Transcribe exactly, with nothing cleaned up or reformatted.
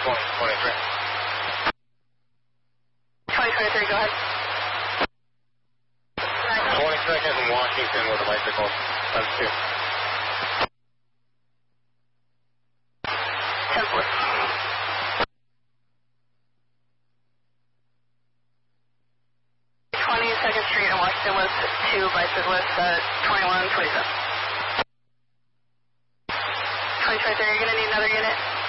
twenty twenty-three. twenty twenty-three, go ahead. twenty-second in Washington with a bicycle. That's two. Template. twenty-second Street in Washington with two bicyclists at twenty-one twenty-seven. twenty twenty-three, you're going to need another unit.